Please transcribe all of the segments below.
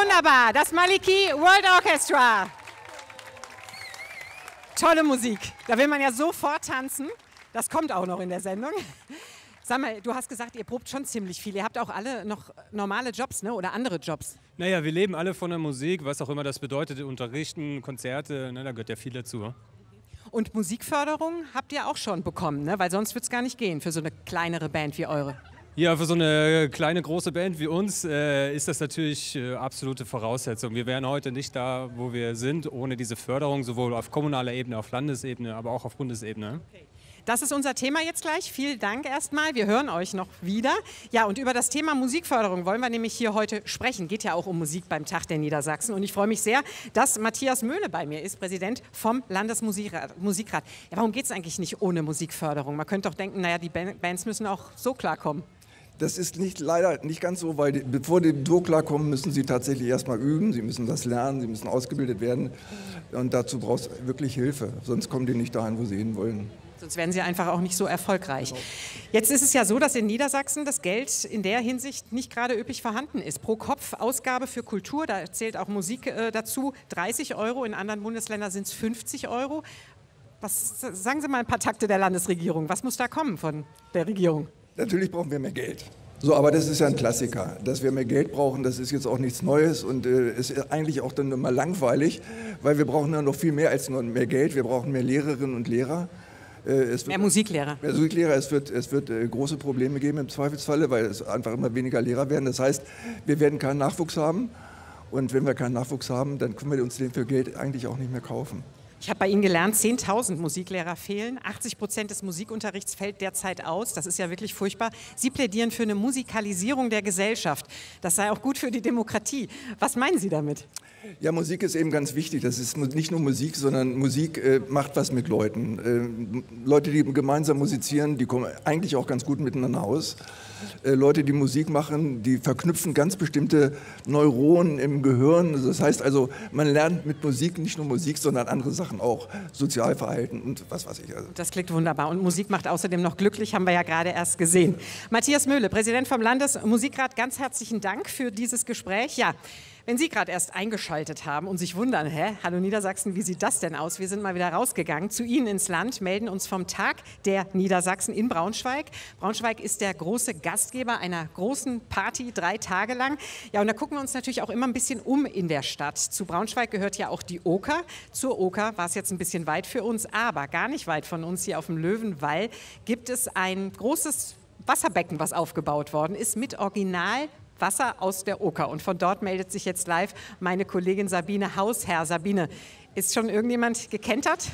wunderbar. Das Maliki World Orchestra. Tolle Musik. Da will man ja sofort tanzen. Das kommt auch noch in der Sendung. Sag mal, du hast gesagt, ihr probt schon ziemlich viel. Ihr habt auch alle noch normale Jobs, ne? Oder andere Jobs? Naja, wir leben alle von der Musik, was auch immer das bedeutet. Unterrichten, Konzerte, ne, da gehört ja viel dazu. Und Musikförderung habt ihr auch schon bekommen, ne? Weil sonst wird es gar nicht gehen für so eine kleinere Band wie eure. Ja, für so eine kleine, große Band wie uns ist das natürlich absolute Voraussetzung. Wir wären heute nicht da, wo wir sind, ohne diese Förderung, sowohl auf kommunaler Ebene, auf Landesebene, aber auch auf Bundesebene. Okay. Das ist unser Thema jetzt gleich. Vielen Dank erstmal. Wir hören euch noch wieder. Ja, und über das Thema Musikförderung wollen wir nämlich hier heute sprechen. Geht ja auch um Musik beim Tag der Niedersachsen. Und ich freue mich sehr, dass Matthias Möhle bei mir ist, Präsident vom Landesmusikrat. Ja, warum geht es eigentlich nicht ohne Musikförderung? Man könnte doch denken, naja, die Bands müssen auch so klarkommen. Das ist leider nicht ganz so, weil bevor die so klarkommen, müssen sie tatsächlich erstmal üben. Sie müssen das lernen, sie müssen ausgebildet werden. Und dazu braucht es wirklich Hilfe. Sonst kommen die nicht dahin, wo sie hin wollen. Sonst werden sie einfach auch nicht so erfolgreich. Jetzt ist es ja so, dass in Niedersachsen das Geld in der Hinsicht nicht gerade üppig vorhanden ist. Pro Kopf Ausgabe für Kultur, da zählt auch Musik dazu, 30 Euro. In anderen Bundesländern sind es 50 Euro. Sagen Sie mal ein paar Takte der Landesregierung. Was muss da kommen von der Regierung? Natürlich brauchen wir mehr Geld. So, aber das ist ja ein Klassiker. Dass wir mehr Geld brauchen, das ist jetzt auch nichts Neues und ist eigentlich auch dann immer langweilig, weil wir brauchen ja noch viel mehr als nur mehr Geld. Wir brauchen mehr Lehrerinnen und Lehrer. Mehr Musiklehrer. Mehr Musiklehrer. Es wird große Probleme geben im Zweifelsfalle, weil es einfach immer weniger Lehrer werden. Das heißt, wir werden keinen Nachwuchs haben. Und wenn wir keinen Nachwuchs haben, dann können wir uns den für Geld eigentlich auch nicht mehr kaufen. Ich habe bei Ihnen gelernt, 10.000 Musiklehrer fehlen. 80% des Musikunterrichts fällt derzeit aus. Das ist ja wirklich furchtbar. Sie plädieren für eine Musikalisierung der Gesellschaft. Das sei auch gut für die Demokratie. Was meinen Sie damit? Ja, Musik ist eben ganz wichtig. Das ist nicht nur Musik, sondern Musik macht was mit Leuten. Leute, die gemeinsam musizieren, die kommen eigentlich auch ganz gut miteinander aus. Leute, die Musik machen, die verknüpfen ganz bestimmte Neuronen im Gehirn. Das heißt also, man lernt mit Musik nicht nur Musik, sondern andere Sachen auch. Sozialverhalten und was weiß ich. Also. Das klingt wunderbar. Und Musik macht außerdem noch glücklich, haben wir ja gerade erst gesehen. Matthias Möhle, Präsident vom Landesmusikrat, ganz herzlichen Dank für dieses Gespräch. Ja. Wenn Sie gerade erst eingeschaltet haben und sich wundern, hallo Niedersachsen, wie sieht das denn aus? Wir sind mal wieder rausgegangen zu Ihnen ins Land, melden uns vom Tag der Niedersachsen in Braunschweig. Braunschweig ist der große Gastgeber einer großen Party, 3 Tage lang. Ja, und da gucken wir uns natürlich auch immer ein bisschen um in der Stadt. Zu Braunschweig gehört ja auch die Oker. Zur Oker war es jetzt ein bisschen weit für uns, aber gar nicht weit von uns hier auf dem Löwenwall gibt es ein großes Wasserbecken, was aufgebaut worden ist mit Original Wasser aus der Oker. Und von dort meldet sich jetzt live meine Kollegin Sabine Hausherr. Sabine, ist schon irgendjemand gekentert?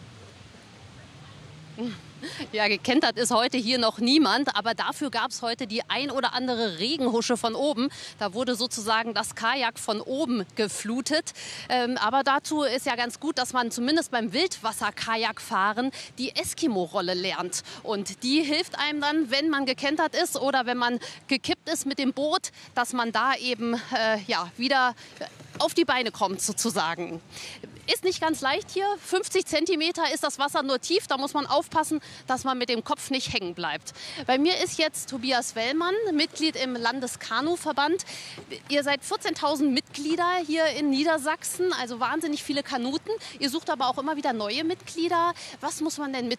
Ja, gekentert ist heute hier noch niemand, aber dafür gab es heute die ein oder andere Regenhusche von oben. Da wurde sozusagen das Kajak von oben geflutet. Aber dazu ist ja ganz gut, dass man zumindest beim Wildwasser-Kajakfahren die Eskimo-Rolle lernt. Und die hilft einem dann, wenn man gekentert ist oder wenn man gekippt ist mit dem Boot, dass man da eben wieder auf die Beine kommt sozusagen. Ist nicht ganz leicht hier. 50 Zentimeter ist das Wasser nur tief. Da muss man aufpassen, dass man mit dem Kopf nicht hängen bleibt. Bei mir ist jetzt Tobias Wellmann, Mitglied im Landeskanuverband. Ihr seid 14.000 Mitglieder hier in Niedersachsen, also wahnsinnig viele Kanuten. Ihr sucht aber auch immer wieder neue Mitglieder. Was muss man denn mitbringen?